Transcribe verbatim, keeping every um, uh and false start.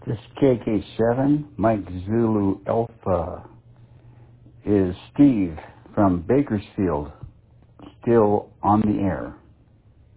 This K K seven, Mike Zulu Alpha, is Steve from Bakersfield, still on the air.